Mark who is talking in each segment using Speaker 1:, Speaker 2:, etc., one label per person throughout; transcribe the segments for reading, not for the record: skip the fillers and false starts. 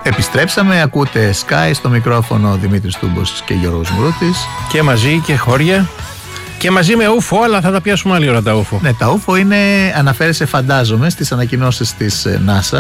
Speaker 1: Επιστρέψαμε, ακούτε Sky, στο μικρόφωνο Δημήτρης Τούμπος και Γιώργος Μουρούτης.
Speaker 2: Και μαζί και χώρια. Και μαζί με ούφο, αλλά θα τα πιάσουμε άλλη ώρα τα ούφο.
Speaker 1: Ναι, τα ούφο αναφέρεσαι, φαντάζομαι, στις ανακοινώσεις της NASA.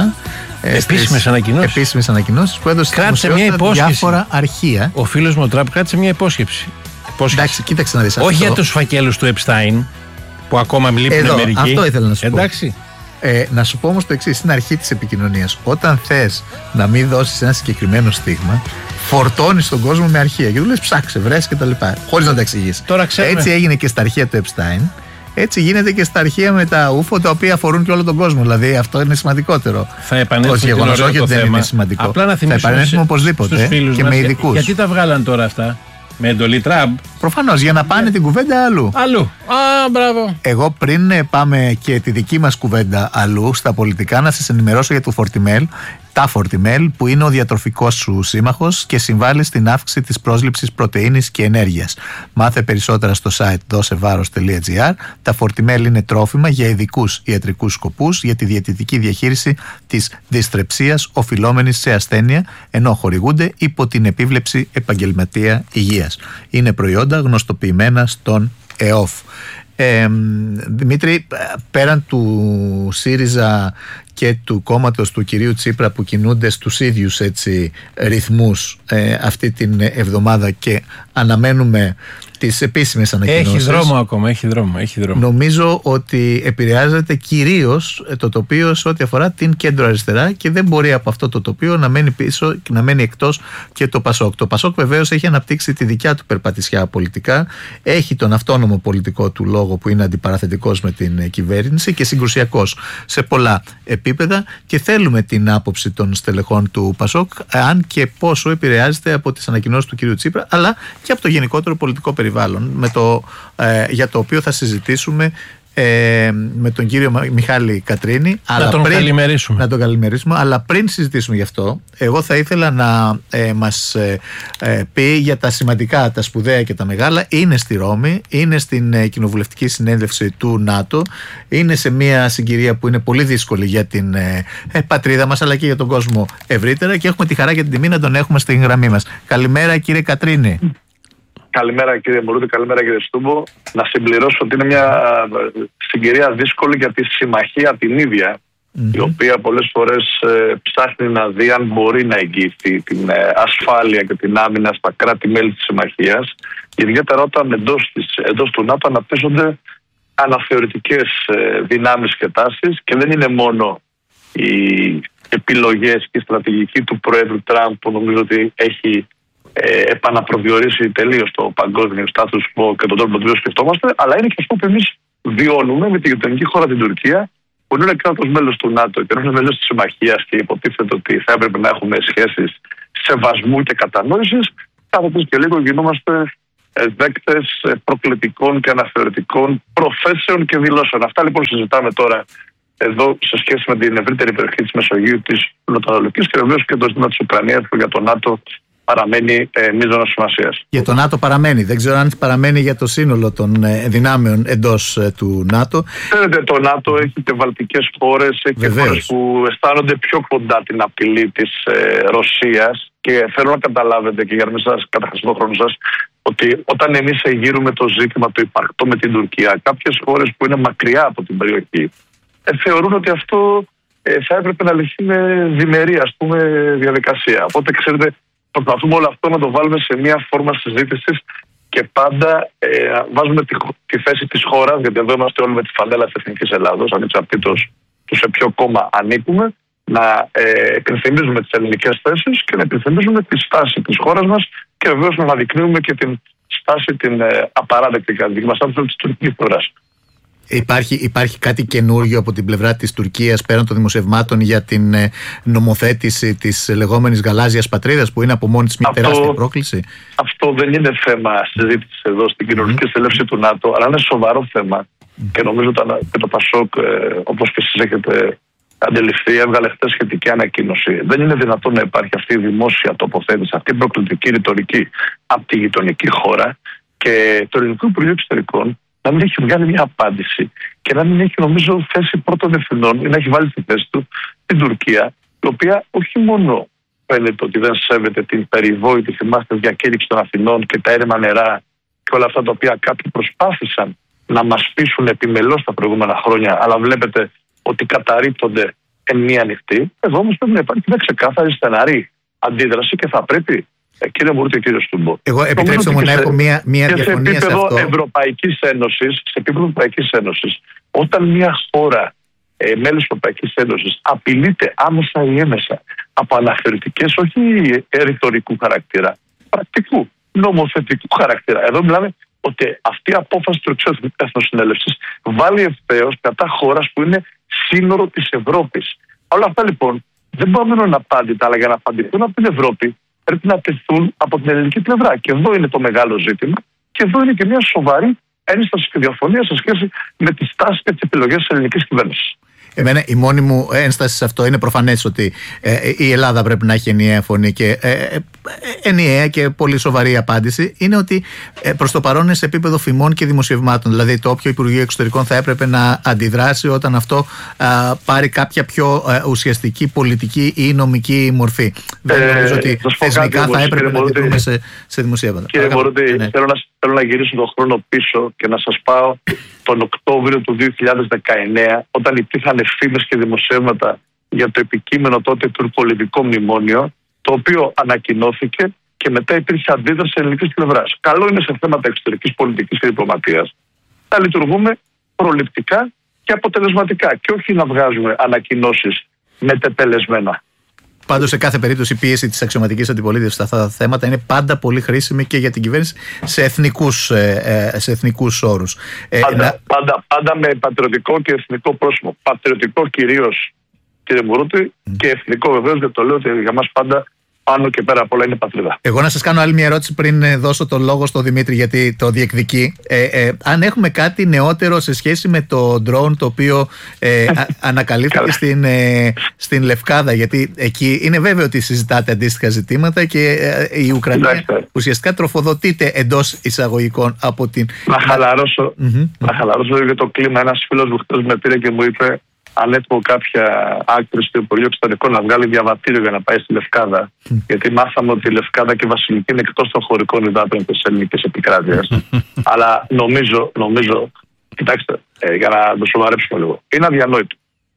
Speaker 1: Επίσημες ανακοινώσεις που έδωσε
Speaker 2: κράτησε μια υπόσχεση.
Speaker 1: Διάφορα αρχεία.
Speaker 2: Ο φίλος μου ο Τραμπ κράτησε μια υπόσχεση.
Speaker 1: Εντάξει, κοίταξε να δεις.
Speaker 2: Όχι για τους φακέλους του Epstein, που ακόμα λείπουν μερικοί.
Speaker 1: Αυτό ήθελα να σου πω.
Speaker 2: Εντάξει.
Speaker 1: Να σου πω όμως το εξής, στην αρχή της επικοινωνίας. Όταν θες να μην δώσεις ένα συγκεκριμένο στίγμα, φορτώνεις τον κόσμο με αρχεία και του λες ψάξε, βρες και τα λοιπά, χωρίς να τα εξηγείς. Έτσι έγινε και στα αρχεία του Epstein. Έτσι γίνεται και στα αρχεία με τα UFO, τα οποία αφορούν και όλο τον κόσμο. Δηλαδή αυτό είναι σημαντικότερο.
Speaker 2: Θα επανέλθουμε
Speaker 1: όχι ότι δεν είναι σημαντικό.
Speaker 2: Απλά να
Speaker 1: θα επανέλθουμε οπωσδήποτε και με ειδικούς.
Speaker 2: Γιατί τα βγάλαν τώρα αυτά? Με εντολή Τραμπ.
Speaker 1: Προφανώς, για να πάνε την κουβέντα αλλού.
Speaker 2: Μπράβο.
Speaker 1: Εγώ πριν πάμε και τη δική μας κουβέντα αλλού, στα πολιτικά, να σας ενημερώσω για το Φορτιμέλ. Τα Φορτιμέλ, που είναι ο διατροφικός σου σύμμαχος και συμβάλλει στην αύξηση της πρόσληψης πρωτεΐνης και ενέργειας. Μάθε περισσότερα στο site dosevaros.gr. Τα Φορτιμέλ είναι τρόφιμα για ειδικούς ιατρικούς σκοπούς για τη διαιτητική διαχείριση της δυστρεψίας οφειλόμενης σε ασθένεια, ενώ χορηγούνται υπό την επίβλεψη επαγγελματία υγείας. Είναι προϊόντα γνωστοποιημένα στον ΕΟΦ. Δημήτρη, πέραν του ΣΥΡΙΖΑ και του κόμματος του κυρίου Τσίπρα που κινούνται στους ίδιους ρυθμούς αυτή την εβδομάδα και αναμένουμε τις επίσημες ανακοινώσεις.
Speaker 2: Έχει δρόμο ακόμα, έχει δρόμο.
Speaker 1: Νομίζω ότι επηρεάζεται κυρίως το τοπίο σε ό,τι αφορά την κέντρο αριστερά και δεν μπορεί από αυτό το τοπίο να μένει πίσω και να μένει εκτός και το ΠΑΣΟΚ. Το ΠΑΣΟΚ βεβαίως έχει αναπτύξει τη δικιά του περπατησιά πολιτικά, έχει τον αυτόνομο πολιτικό του λόγο που είναι αντιπαραθετικός με την κυβέρνηση και συγκρουσιακός σε πολλά επίπεδα και θέλουμε την άποψη των στελεχών του ΠΑΣΟΚ αν και πόσο επηρεάζεται από τις ανακοινώσεις του κυρίου Τσίπρα αλλά και από το γενικότερο πολιτικό περιβάλλον για το οποίο θα συζητήσουμε με τον κύριο Μιχάλη Κατρίνη.
Speaker 2: Να τον
Speaker 1: καλημερίσουμε. Αλλά πριν συζητήσουμε γι' αυτό, εγώ θα ήθελα να μας πει για τα σημαντικά, τα σπουδαία και τα μεγάλα. Είναι στη Ρώμη, είναι στην κοινοβουλευτική συνέλευση του ΝΑΤΟ, είναι σε μια συγκυρία που είναι πολύ δύσκολη για την πατρίδα μας αλλά και για τον κόσμο ευρύτερα και έχουμε τη χαρά και την τιμή να τον έχουμε στην γραμμή μας. Καλημέρα κύριε Κατρίνη.
Speaker 3: Καλημέρα κύριε Μουρούτη, καλημέρα κύριε Στούμπο. Να συμπληρώσω ότι είναι μια συγκυρία δύσκολη για τη συμμαχία την ίδια, η οποία πολλές φορές ψάχνει να δει αν μπορεί να εγγυηθεί την ασφάλεια και την άμυνα στα κράτη-μέλη της συμμαχίας, ιδιαίτερα όταν εντός του ΝΑΤΟ αναπτύσσονται αναθεωρητικές δυνάμεις και τάσεις και δεν είναι μόνο οι επιλογές και η στρατηγική του Προέδρου Τραμπ που νομίζω ότι έχει επαναπροσδιορίσει τελείως το παγκόσμιο status quo και τον τρόπο που το σκεφτόμαστε, αλλά είναι και αυτό που εμείς βιώνουμε με τη γειτονική χώρα την Τουρκία, που είναι κράτος μέλος του ΝΑΤΟ και είναι μέλος της συμμαχίας και υποτίθεται ότι θα έπρεπε να έχουμε σχέσεις σεβασμού και κατανόησης. Κάθε και λίγο γινόμαστε δέκτες προκλητικών και αναθεωρητικών προθέσεων και δηλώσεων. Αυτά λοιπόν συζητάμε τώρα εδώ σε σχέση με την ευρύτερη περιοχή της Μεσογείου, της Νοτιοανατολικής και βεβαίως και το ζήτημα της Ουκρανίας που για το ΝΑΤΟ παραμένει μείζωνος σημασίας.
Speaker 1: Για το ΝΑΤΟ παραμένει. Δεν ξέρω αν παραμένει για το σύνολο των δυνάμεων εντός του ΝΑΤΟ.
Speaker 3: Ξέρετε, το ΝΑΤΟ έχει και βαλτικές χώρες, έχει και χώρες που αισθάνονται πιο κοντά την απειλή της Ρωσίας. Και θέλω να καταλάβετε και για να μην σας καταχάσω τον χρόνο σας, ότι όταν εμείς εγείρουμε το ζήτημα το υπαρκτό με την Τουρκία, κάποιες χώρες που είναι μακριά από την περιοχή θεωρούν ότι αυτό θα έπρεπε να λυθεί με διμερή διαδικασία. Οπότε ξέρετε, προσπαθούμε όλο αυτό να το βάλουμε σε μια φόρμα συζήτησης και πάντα βάζουμε τη θέση της χώρας, γιατί εδώ είμαστε όλοι με τη φανέλα της Εθνικής Ελλάδος, ανεξαρτήτως του σε ποιο κόμμα ανήκουμε, να επιθυμίζουμε τις ελληνικές θέσεις και να επιθυμίζουμε τη στάση της χώρας μας και βεβαίως να αναδεικνύουμε και την στάση την απαράδεκτη κατά τη δική μας άποψη της τουρκικής πλευράς.
Speaker 1: Υπάρχει κάτι καινούργιο από την πλευρά της Τουρκίας πέραν των δημοσιευμάτων για την νομοθέτηση της λεγόμενης γαλάζιας πατρίδας που είναι από μόνη της μια τεράστια πρόκληση?
Speaker 3: Αυτό δεν είναι θέμα συζήτησης εδώ στην κοινωνική συνέλευση του ΝΑΤΟ, αλλά είναι σοβαρό θέμα και νομίζω και το ΠΑΣΟΚ, όπως και εσείς έχετε αντιληφθεί, έβγαλε χτες σχετική ανακοίνωση. Δεν είναι δυνατόν να υπάρχει αυτή η δημόσια τοποθέτηση, αυτή η προκλητική ρητορική από τη γειτονική χώρα και το Ελληνικό Υπουργείο Εξωτερικών να μην έχει βγάλει μια απάντηση και να μην έχει, νομίζω, θέση πρώτων ευθυνών ή να έχει βάλει στη θέση του την Τουρκία, η οποία όχι μόνο φαίνεται ότι δεν σέβεται την περιβόητη, θυμάστε, διακήρυξη των Αθηνών και τα έρημα νερά και όλα αυτά τα οποία κάποιοι προσπάθησαν να μας πείσουν επιμελώς τα προηγούμενα χρόνια, αλλά βλέπετε ότι καταρρίπτονται εν μία νυχτή. Εδώ όμως πρέπει να υπάρχει μια ξεκάθαρη, στεναρή αντίδραση και θα πρέπει, κύριε Μουρούτη και κύριε Στούμπο.
Speaker 1: Εγώ επιτρέψτε μου να έχω μια διαφωνία σε αυτό.
Speaker 3: Σε επίπεδο Ευρωπαϊκής Ένωσης, όταν μια χώρα μέλος της Ευρωπαϊκής Ένωσης απειλείται άμεσα ή έμεσα από αναφερτικές, όχι ρητορικού χαρακτήρα, πρακτικού, νομοθετικού χαρακτήρα. Εδώ μιλάμε ότι αυτή η απόφαση του Εθνοσυνέλευσης βάλει ευθέως κατά χώρας που είναι σύνορο της Ευρώπης. Όλα αυτά λοιπόν δεν μπορούν να μείνουν απάντητα, αλλά για να απαντηθούν από την Ευρώπη πρέπει να τεθούν από την ελληνική πλευρά. Και εδώ είναι το μεγάλο ζήτημα, και εδώ είναι και μια σοβαρή ένσταση και διαφωνία σε σχέση με τη στάση και τις επιλογές της ελληνικής κυβέρνησης.
Speaker 1: Εμένα η μόνη μου ένσταση σε αυτό είναι προφανές ότι η Ελλάδα πρέπει να έχει ενιαία φωνή και ενιαία και πολύ σοβαρή απάντηση είναι ότι προς το παρόν είναι σε επίπεδο φημών και δημοσιευμάτων. Δηλαδή το όποιο Υπουργείο Εξωτερικών θα έπρεπε να αντιδράσει όταν αυτό πάρει κάποια πιο ουσιαστική πολιτική ή νομική μορφή. Δεν νομίζω ότι θεσμικά θα έπρεπε να αντιδρούμε σε δημοσιεύματα.
Speaker 3: Κύριε Μωρούτη, θέλω να γυρίσω τον χρόνο πίσω και να σας πάω τον Οκτώβριο του 2019, όταν υπήρχαν φήμες και δημοσιεύματα για το επικείμενο τότε τουρκολιβικό μνημόνιο, το οποίο ανακοινώθηκε και μετά υπήρχε αντίδραση ελληνικής πλευράς. Καλό είναι σε θέματα εξωτερικής πολιτικής και διπλωματίας να λειτουργούμε προληπτικά και αποτελεσματικά και όχι να βγάζουμε ανακοινώσεις μετετελεσμένα.
Speaker 1: Πάντως, σε κάθε περίπτωση, η πίεση της αξιωματικής αντιπολίτευσης σε αυτά τα θέματα είναι πάντα πολύ χρήσιμη και για την κυβέρνηση σε εθνικούς όρους.
Speaker 3: Πάντα με πατριωτικό και εθνικό πρόσημο. Πατριωτικό κυρίως, κύριε Μουρούτη, και εθνικό βεβαίως, γιατί το λέω ότι για μας πάντα πάνω και πέρα από όλα είναι πατρίδα.
Speaker 1: Εγώ να σας κάνω άλλη μια ερώτηση πριν δώσω το λόγο στον Δημήτρη, γιατί το διεκδικεί. Αν έχουμε κάτι νεότερο σε σχέση με το drone το οποίο ανακαλύφθηκε στην Λευκάδα, γιατί εκεί είναι βέβαιο ότι συζητάτε αντίστοιχα ζητήματα και η Ουκρανία ουσιαστικά τροφοδοτείται εντός εισαγωγικών από την...
Speaker 3: Να χαλαρώσω για το κλίμα. Ένας φίλος μου χτες με πήρε και μου είπε αν έχω κάποια άκρη στο Υπουργείο Εξωτερικών να βγάλει διαβατήριο για να πάει στη Λευκάδα. Γιατί μάθαμε ότι η Λευκάδα και η Βασιλική είναι εκτός των χωρικών υδάτων της ελληνικής επικράτειας. Αλλά νομίζω, κοιτάξτε, για να το σοβαρέψουμε λίγο, είναι αδιανόητο.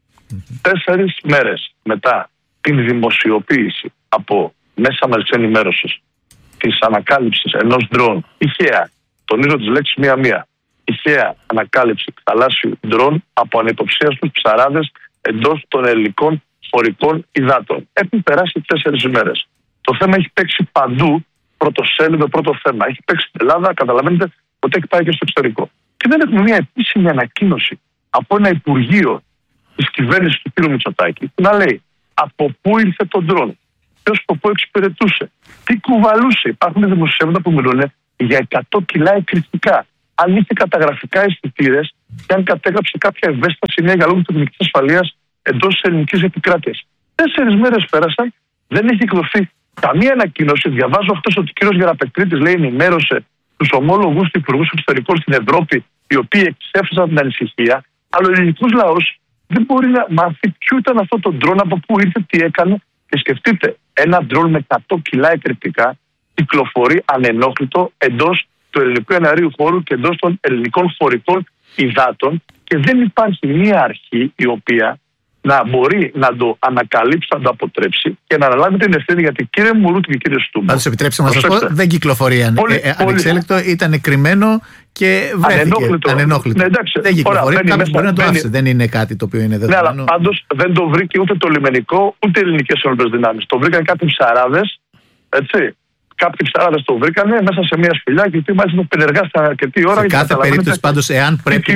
Speaker 3: 4 μέρες μετά την δημοσιοποίηση από μέσα μαζικής ενημέρωσης της ανακάλυψης ενός ντρόν, τυχαία, τονίζω τις λέξεις μία-μία, τυχαία ανακάλυψη θαλάσσιου ντρόν από ανυποψίαστους ψαράδες εντός των ελληνικών χωρικών υδάτων. Έχουν περάσει 4 ημέρες. Το θέμα έχει παίξει παντού, πρωτοσέλιδο, πρώτο θέμα. Έχει παίξει στην Ελλάδα, καταλαβαίνετε ότι έχει πάει και στο εξωτερικό. Και δεν έχουμε μια επίσημη ανακοίνωση από ένα Υπουργείο της κυβέρνησης του κ. Μητσοτάκη που να λέει από πού ήρθε το ντρόν, ποιο σκοπό εξυπηρετούσε, τι κουβαλούσε. Υπάρχουν δημοσιεύματα που μιλούν για 100 κιλά εκρηκτικά. Αν είχε καταγραφικά αισθητήρες και αν κατέγραψε κάποια ευαίσθητα σημεία για λόγους τεχνικής ασφαλείας εντός της ελληνικής επικράτειας. 4 μέρες πέρασαν, δεν έχει εκδοθεί καμία ανακοίνωση. Διαβάζω χτες ότι ο κ. Γεραπετρίτης λέει ενημέρωσε τους ομόλογους του Υπουργού Εξωτερικών στην Ευρώπη, οι οποίοι εξέφρασαν την ανησυχία, αλλά ο ελληνικός λαός δεν μπορεί να μάθει ποιο ήταν αυτό το ντρόν, από πού ήρθε, τι έκανε. Και σκεφτείτε, ένα ντρόν με 100 κιλά εκρηκτικά κυκλοφορεί ανενόχλητο εντός του ελληνικού εναερίου χώρου και εντός των ελληνικών χωρικών υδάτων και δεν υπάρχει μία αρχή η οποία να μπορεί να το ανακαλύψει, να το αποτρέψει και να αναλάβει την ευθύνη. Γιατί κύριε Μουρούτη και κύριε Στούμπο,
Speaker 1: πάντως επιτρέψτε να σας πω, δεν κυκλοφορεί ανεξέλεκτο, ήταν κρυμμένο και βρέθηκε ανενόχλητο.
Speaker 3: Ναι, εντάξει,
Speaker 1: δεν κυκλοφορεί, κάποιος μπορεί να το άφησε, δεν είναι κάτι το οποίο είναι δεδομένο.
Speaker 3: Ναι, αλλά πάντως δεν το βρήκε ούτε το λιμενικό ούτε οι ελληνικές ενόπλες δυνάμεις. Το βρήκαν κάποιοι ψαράδες, έτσι. Κάποιοι ψαράδες το βρήκανε μέσα σε μια σπηλιά και τι μάλιστα το πενεργάστηκαν αρκετή ώρα.
Speaker 1: Σε κάθε περίπτωση, πάντως, εάν πρέπει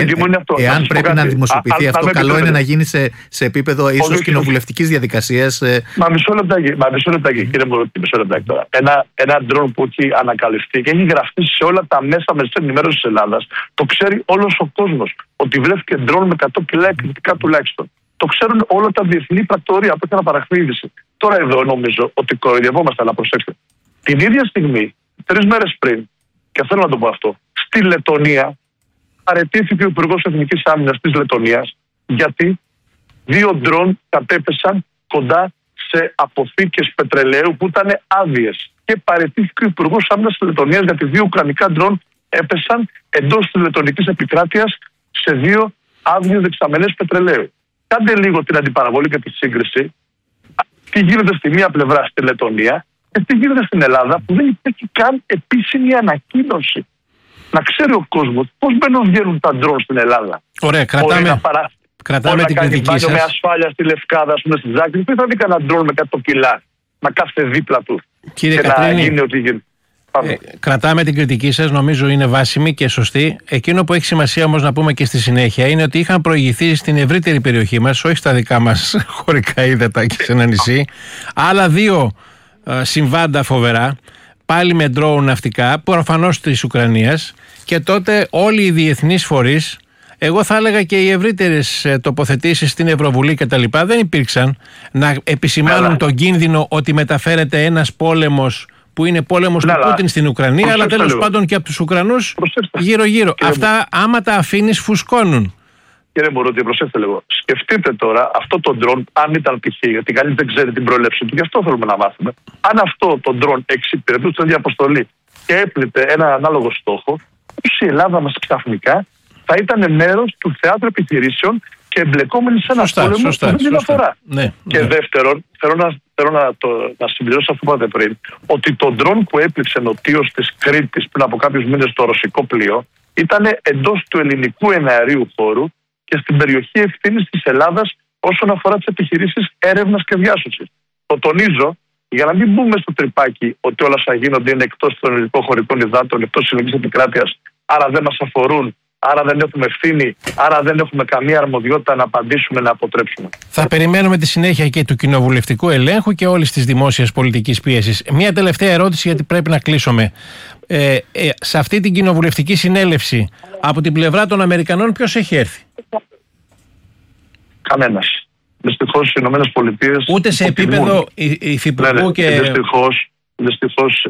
Speaker 1: να δημοσιοποιηθεί αυτό, καλό είναι να γίνει σε επίπεδο ίσως κοινοβουλευτικής διαδικασίας.
Speaker 3: Μα μισό λεπτάκι, κύριε Μουρούτη, μισό λεπτάκι τώρα. Ένα ντρόν που έχει ανακαλυφθεί και έχει γραφτεί σε όλα τα μέσα μεσαίας ενημέρωσης της Ελλάδας, το ξέρει όλος ο κόσμος ότι βρέθηκε ντρόν με 100 κιλά εκρηκτικά τουλάχιστον. Το ξέρουν όλα τα διεθνή πρακτορία που είχαν παραχθεί είδηση. Τώρα εδώ νομίζω ότι κοροϊδευόμαστε, αλλά προσέξτε. Την ίδια στιγμή, 3 μέρες πριν, και θέλω να το πω αυτό, στη Λετωνία παραιτήθηκε ο Υπουργός Εθνικής Άμυνας της Λετωνίας γιατί 2 ντρόν κατέπεσαν κοντά σε αποθήκες πετρελαίου που ήταν άδειες. Και παραιτήθηκε ο Υπουργός Άμυνας της Λετωνίας γιατί 2 ουκρανικά ντρόν έπεσαν εντός της λετωνικής επικράτειας σε 2 άδειες δεξαμενές πετρελαίου. Κάντε λίγο την αντιπαραβολή και τη σύγκριση. Τι γίνεται στη μία πλευρά στη Λετωνία και τι γίνεται στην Ελλάδα, που δεν υπάρχει καν επίσημη ανακοίνωση. Να ξέρει ο κόσμος πώς βγαίνουν τα ντρόν στην Ελλάδα.
Speaker 2: Ωραία, κρατάμε την κριτική σας.
Speaker 3: Με ασφάλεια στη Λευκάδα, ας πούμε, στη Ζάκρη, δεν θα δει κανένα ντρόν με 100 κιλά να κάθεται δίπλα του.
Speaker 2: Κύριε
Speaker 3: και
Speaker 2: Κατρίνη,
Speaker 3: να γίνει ό,τι γίνει.
Speaker 2: Κρατάμε την κριτική σας, νομίζω είναι βάσιμη και σωστή. Εκείνο που έχει σημασία όμως να πούμε και στη συνέχεια είναι ότι είχαν προηγηθεί στην ευρύτερη περιοχή μας, όχι στα δικά μας χωρικά ύδατα και σε ένα νησί, άλλα 2 συμβάντα φοβερά, πάλι με ντρόουν ναυτικά, προφανώς της Ουκρανίας, και τότε όλοι οι διεθνείς φορείς, εγώ θα έλεγα και οι ευρύτερες τοποθετήσεις στην Ευρωβουλή και τα λοιπά, δεν υπήρξαν να επισημάνουν τον κίνδυνο ότι μεταφέρεται ένας πόλεμος που είναι πόλεμος του Πούτιν στην Ουκρανία, αλλά τέλος πάντων και από τους Ουκρανούς γύρω-γύρω. Αυτά άμα τα αφήνεις φουσκώνουν.
Speaker 3: Κύριε Μουρούτη, προσέξτε λίγο. Σκεφτείτε τώρα αυτό το ντρόν, αν ήταν π.χ., γιατί κανείς δεν ξέρει την προέλευσή του, γι' αυτό θέλουμε να μάθουμε. Αν αυτό το ντρόν εξυπηρετούσε την διαποστολή και έπλητε ένα ανάλογο στόχο, η Ελλάδα μας ξαφνικά θα ήταν μέρος του θεάτρου επιχειρήσεων και εμπλεκόμενοι σε ένα πόλεμο που δεν την αφορά.
Speaker 2: Ναι,
Speaker 3: και δεύτερον, θέλω να συμπληρώσω αυτό που είπατε πριν, ότι το ντρόν που έπληξε νοτίως της Κρήτης πριν από κάποιους μήνες στο ρωσικό πλοίο ήταν εντός του ελληνικού εναερίου χώρου και στην περιοχή ευθύνης της Ελλάδας όσον αφορά τις επιχειρήσεις έρευνας και διάσωσης. Το τονίζω για να μην μπούμε στο τρυπάκι ότι όλα όσα γίνονται είναι εκτός των ελληνικών χωρικών υδάτων, εκτός της ελληνικής επικράτειας, άρα δεν μας αφορούν. Άρα δεν έχουμε ευθύνη, άρα δεν έχουμε καμία αρμοδιότητα να απαντήσουμε, να αποτρέψουμε.
Speaker 2: Θα περιμένουμε τη συνέχεια και του κοινοβουλευτικού ελέγχου και όλης της δημόσιας πολιτικής πίεσης. Μια τελευταία ερώτηση, γιατί πρέπει να κλείσουμε. Σε αυτή την κοινοβουλευτική συνέλευση, από την πλευρά των Αμερικανών, ποιος έχει έρθει?
Speaker 3: Κανένας. Δυστυχώς οι Ηνωμένες Πολιτείες.
Speaker 2: Ούτε σε επίπεδο υφυπουργού και.
Speaker 3: Δυστυχώς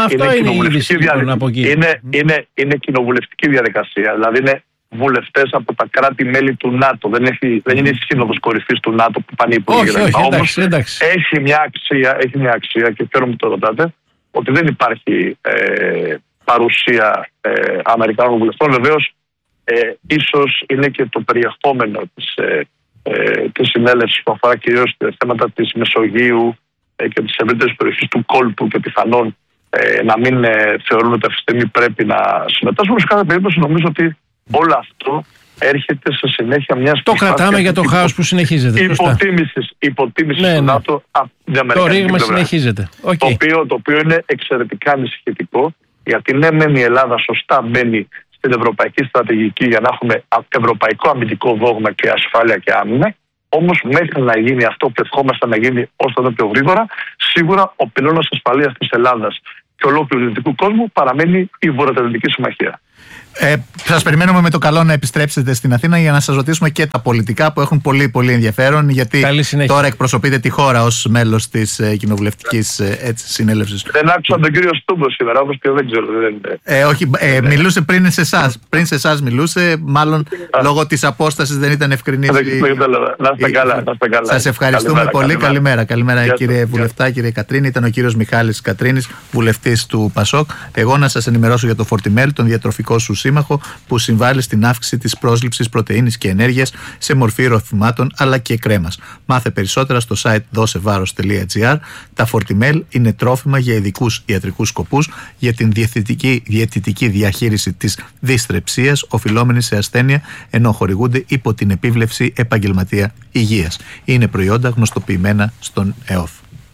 Speaker 3: είναι κοινοβουλευτική διαδικασία. Δηλαδή είναι βουλευτές από τα κράτη-μέλη του ΝΑΤΟ. Δεν είναι η σύνοδος κορυφής του ΝΑΤΟ που πάνε οι υπουργοί. Όμως έχει μια αξία και χαίρομαι που το ρωτάτε, ότι δεν υπάρχει παρουσία Αμερικανών βουλευτών. Βεβαίως ίσως είναι και το περιεχόμενο της συνέλευσης που αφορά κυρίως θέματα της Μεσογείου και της ευρύτερης περιοχής του κόλπου και πιθανόν να μην θεωρούν ότι αυτή τη στιγμή πρέπει να συμμετάσχουν. Σε κάθε περίπτωση νομίζω ότι όλο αυτό έρχεται σε συνέχεια μιας.
Speaker 2: Το κρατάμε για το χάος που συνεχίζεται.
Speaker 3: Υποτίμησης του ΝΑΤΟ από την Αμερικανική πλευρά.
Speaker 2: Το ρήγμα συνεχίζεται.
Speaker 3: Το οποίο είναι εξαιρετικά ανησυχητικό, γιατί ναι, μεν η Ελλάδα σωστά μπαίνει στην ευρωπαϊκή στρατηγική για να έχουμε ευρωπαϊκό αμυντικό δόγμα και ασφάλεια και άμυνα. Όμως μέχρι να γίνει αυτό που ευχόμαστε να γίνει όσο το πιο γρήγορα, σίγουρα ο πυλώνας ασφαλείας της Ελλάδας και ολόκληρου του δυτικού κόσμου παραμένει η Βορειοατλαντική Συμμαχία.
Speaker 1: Σας περιμένουμε με το καλό να επιστρέψετε στην Αθήνα για να σας ρωτήσουμε και τα πολιτικά που έχουν πολύ πολύ ενδιαφέρον, γιατί τώρα εκπροσωπείτε τη χώρα ως μέλος της κοινοβουλευτικής συνέλευσης.
Speaker 3: Δεν άκουσα τον κύριο Στούμπο σήμερα, όπως και δεν ξέρω.
Speaker 1: Όχι, μιλούσε πριν σε εσάς. Πριν σε εσάς μιλούσε, μάλλον λόγω της απόστασης δεν ήταν ευκρινής.
Speaker 3: Να είστε καλά.
Speaker 1: Σας ευχαριστούμε πολύ. Καλημέρα κύριε Βουλευτά, κύριε Κατρίνη. Ήταν ο κύριος Μιχάλης Κατρίνης, βουλευτής του ΠΑΣΟΚ. Εγώ να σας ενημερώσω για το Φορτιμέλ, τον διατροφικό σου σύμμαχο που συμβάλλει στην αύξηση της πρόσληψης πρωτεΐνης και ενέργειας σε μορφή ροφημάτων αλλά και κρέμας. Μάθε περισσότερα στο site dosevaros.gr. Τα Φορτιμέλ είναι τρόφιμα για ειδικούς ιατρικούς σκοπούς για την διαιτητική διαχείριση της δυστρεψίας οφειλόμενης σε ασθένεια, ενώ χορηγούνται υπό την επίβλεψη επαγγελματία υγείας. Είναι προϊόντα γνωστοποιημένα στον ΕΟΦ.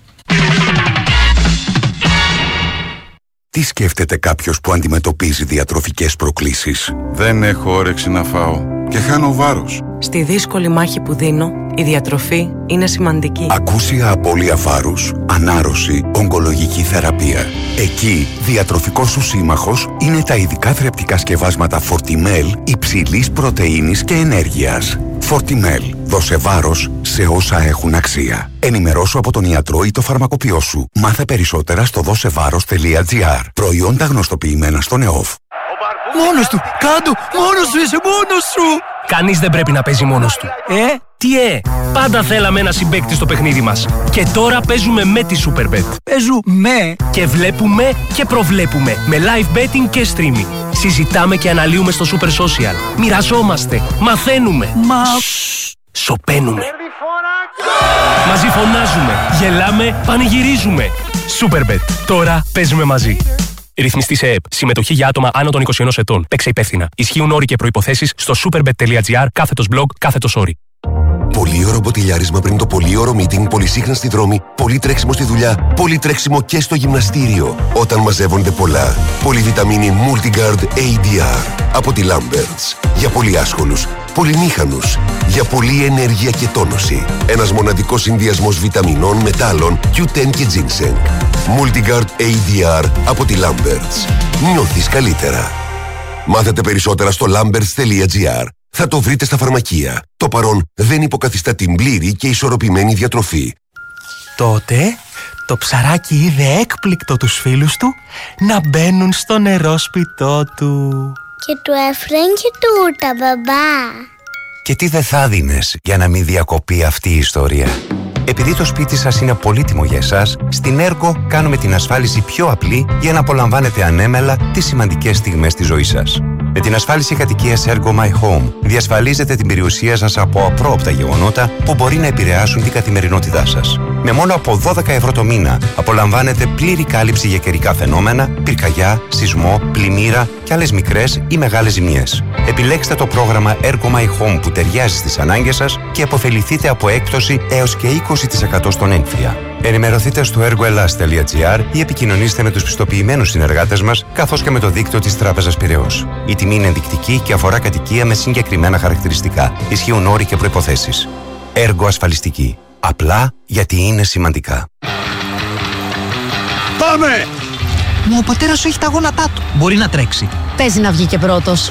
Speaker 4: Τι σκέφτεται κάποιος που αντιμετωπίζει διατροφικές προκλήσεις?
Speaker 5: Δεν έχω όρεξη να φάω και χάνω βάρος.
Speaker 6: Στη δύσκολη μάχη που δίνω, η διατροφή είναι σημαντική.
Speaker 4: Ακούσια απώλεια βάρους, ανάρρωση, ογκολογική θεραπεία. Εκεί, διατροφικός σου σύμμαχος είναι τα ειδικά θρεπτικά σκευάσματα Fortimel υψηλής πρωτεΐνης και ενέργειας. Fortimel. Δώσε βάρος σε όσα έχουν αξία. Ενημερώσου από τον ιατρό ή το φαρμακοποιό σου. Μάθε περισσότερα στο δώσεβάρος.gr. Προϊόντα γνωστοποιημένα στον ΕΟΦ.
Speaker 7: Μόνος του! Κάντο! Μόνος σου είσαι! Μόνος σου! Κανείς δεν πρέπει να παίζει μόνος του. Πάντα θέλαμε ένα συμπαίκτη στο παιχνίδι μας. Και τώρα παίζουμε με τη Superbet.
Speaker 8: Παίζουμε
Speaker 7: και βλέπουμε και προβλέπουμε με live betting και streaming. Συζητάμε και αναλύουμε στο Super Social. Μοιραζόμαστε, μαθαίνουμε. Σωπαίνουμε. Μαζί φωνάζουμε, γελάμε, πανηγυρίζουμε. Superbet. Τώρα παίζουμε μαζί. Ρυθμιστή σε ΕΕΠ. Συμμετοχή για άτομα άνω των 21 ετών. Παίξε υπεύθυνα. Ισχύουν όροι και προϋποθέσεις στο superbet.gr/blog/όροι.
Speaker 9: Πολύωρο μποτιλιάρισμα πριν το πολύωρο meeting, πολυσύχνα στη δρόμη, πολύ τρέξιμο στη δουλειά, πολύ τρέξιμο και στο γυμναστήριο. Όταν μαζεύονται πολλά. Πολυβιταμίνη Multigard ADR από τη Lamberts. Για πολύ άσχολους, πολυμήχανους. Για πολλή ενέργεια και τόνωση. Ένας μοναδικός συνδυασμός βιταμινών, μετάλλων, Q10 και ginseng. Multigard ADR από τη Lamberts. Νιώθεις καλύτερα. Μάθετε περισσότερα στο lamberts.gr. Θα το βρείτε στα φαρμακεία. Το παρόν δεν υποκαθιστά την πλήρη και ισορροπημένη διατροφή.
Speaker 10: Τότε το ψαράκι είδε έκπληκτο τους φίλους του να μπαίνουν στο νερόσπιτό του.
Speaker 11: Και του έφεραν και τούτα, μπαμπά.
Speaker 12: Και τι δεν θα δίνες για να μην διακοπεί αυτή η ιστορία. Επειδή το σπίτι σας είναι πολύτιμο για εσάς, στην Ergo κάνουμε την ασφάλιση πιο απλή για να απολαμβάνετε ανέμελα τις σημαντικές στιγμές της ζωής σας. Με την ασφάλιση κατοικίας Ergo My Home διασφαλίζετε την περιουσία σας από απρόοπτα γεγονότα που μπορεί να επηρεάσουν την καθημερινότητά σας. Με μόνο από 12 ευρώ το μήνα απολαμβάνετε πλήρη κάλυψη για καιρικά φαινόμενα, πυρκαγιά, σεισμό, πλημμύρα και άλλες μικρές ή μεγάλες ζημιές. Επιλέξτε το πρόγραμμα Ergo My Home που ταιριάζει στις ανάγκες σας και αποφεληθείτε από έκπτωση έως και 20% στον έμφυα. Ενημερωθείτε στο ergoelas.gr ή επικοινωνήστε με τους πιστοποιημένους συνεργάτες μας καθώς και με το δίκτυο της Τράπεζας Πειραιώς. Η τιμή είναι ενδεικτική και αφορά κατοικία με συγκεκριμένα χαρακτηριστικά. Ισχύουν όροι και προϋποθέσεις. Ergo ασφαλιστική. Απλά γιατί είναι σημαντικά.
Speaker 8: Πάμε! Μα ο πατέρας σου έχει τα γόνατά του. Μπορεί να τρέξει.
Speaker 13: Παίζει να βγει και πρώτος.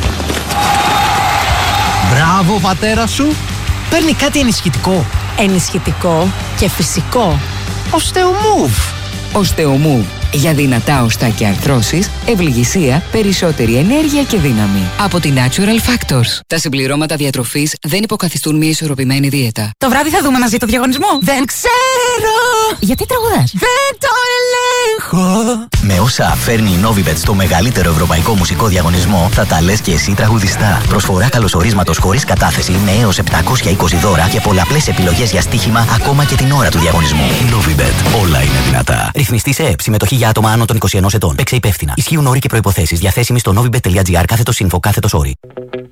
Speaker 8: Μπράβο, πατέρα σου. Παίρνει κάτι ενισχυτικό.
Speaker 13: Ενισχυτικό και φυσικό.
Speaker 8: Osteomove.
Speaker 14: Osteomove. Για δυνατά οστά και αρθρώσεις, ευληγησία, περισσότερη ενέργεια και δύναμη. Από τη Natural Factors. Τα συμπληρώματα διατροφής δεν υποκαθιστούν μια ισορροπημένη δίαιτα.
Speaker 13: Το βράδυ θα δούμε μαζί το διαγωνισμό. Δεν ξέρω! Γιατί τραγουδάς? Δεν το ελέγχω!
Speaker 15: Με όσα φέρνει η Novibet στο μεγαλύτερο ευρωπαϊκό μουσικό διαγωνισμό, θα τα λες και εσύ τραγουδιστά. Προσφορά καλωσορίσματος χωρίς κατάθεση με έως 720 δώρα και πολλαπλές επιλογές για στοίχημα ακόμα και την ώρα του διαγωνισμού. Novibet. Όλα είναι δυνατά. Ρυθμιστή σε ΕΕΠ. Συμμετοχή για άτομα άνω των 21 ετών. Παίξε υπεύθυνα. Ισχύουν όροι και προϋποθέσεις. Διαθέσιμοι στο novibet.gr/info/όροι.